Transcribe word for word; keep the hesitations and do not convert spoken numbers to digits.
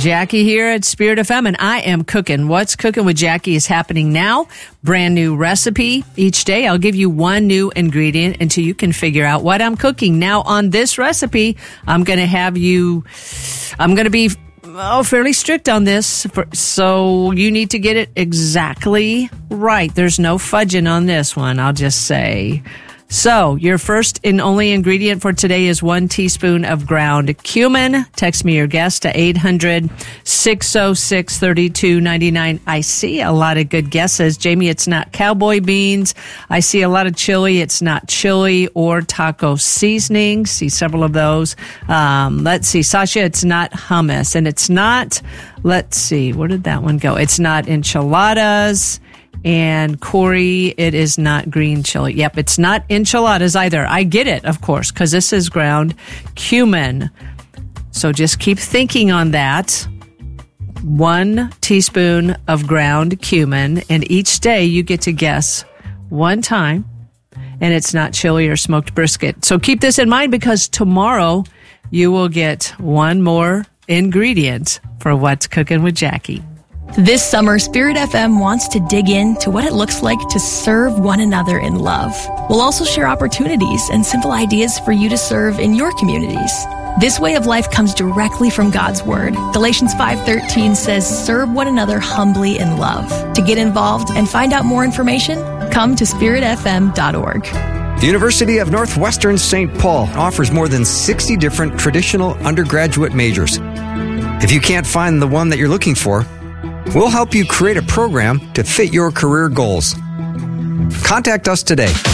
Jackie here at Spirit F M, and I am cooking. What's Cooking with Jackie is happening now. Brand new recipe. Each day I'll give you one new ingredient until you can figure out what I'm cooking. Now on this recipe, I'm going to have you, I'm going to be oh, fairly strict on this, for, so you need to get it exactly right. There's no fudging on this one, I'll just say. So, your first and only ingredient for today is one teaspoon of ground cumin. Text me your guess to eight hundred, six oh six, three two nine nine. I see a lot of good guesses. Jamie, it's not cowboy beans. I see a lot of chili. It's not chili or taco seasoning. See several of those. Um, let's see. Sasha, it's not hummus. And it's not, let's see, where did that one go? It's not enchiladas. And Corey, it is not green chili. Yep, it's not enchiladas either. I get it, of course, because this is ground cumin. So just keep thinking on that. One teaspoon of ground cumin, and each day you get to guess one time, and it's not chili or smoked brisket. So keep this in mind, because tomorrow you will get one more ingredient for What's Cooking with Jackie. This summer, Spirit F M wants to dig into what it looks like to serve one another in love. We'll also share opportunities and simple ideas for you to serve in your communities. This way of life comes directly from God's Word. Galatians five thirteen says, serve one another humbly in love. To get involved and find out more information, come to spirit f m dot org. The University of Northwestern Saint Paul offers more than sixty different traditional undergraduate majors. If you can't find the one that you're looking for, we'll help you create a program to fit your career goals. Contact us today